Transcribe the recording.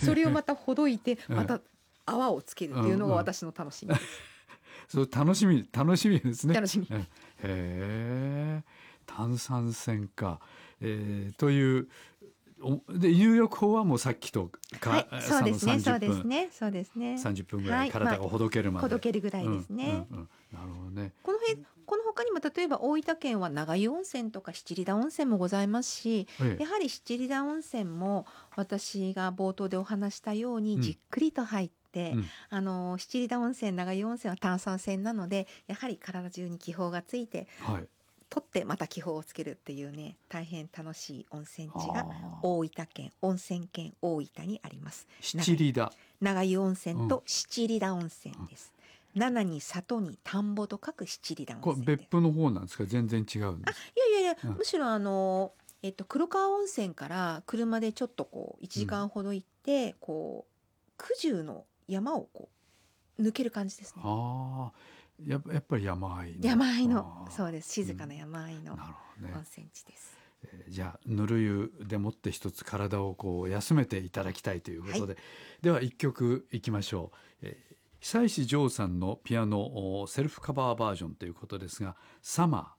それをまたほどいてうんまた泡をつけるっていうのが私の楽しみです。 そう楽しみですね。 楽しみ。 へえ、炭酸泉か、というで入浴法はもうさっきとはい、そうですね、そうですね、そうですね。 30分ぐらはい、 い体がほどけるまで、 ほどけるぐらいですね。 なるほどね。 この他にも例えば大分県は長湯温泉とか七里田温泉もございますし、 ええやはり七里田温泉も私が冒頭でお話したようにじっくりと入って、七里田温泉長湯温泉は炭酸泉なのでやはり体中に気泡がついて、 はい、 取ってまた気泡をつけるっていうね、大変楽しい温泉地があ大分県温泉県大分にあります。 七里田、 長湯温泉と七里田温泉です。七に里に田んぼと書く七里田温こ泉です。 れ別府の方なんですか？全然違うんです。 いや、むしろ黒川温泉から車でちょっとこう1時間ほど行って、こう九十の山をこう抜ける感じですね。 ああ、やっぱり山あいのそうです、静かな山あいのなるほどね。 温泉地です。 じゃあぬる湯でもって一つ体をこう休めていただきたいということで、では一曲いきましょう。久石譲さんのピアノセルフカバーバージョンということですが、サマー。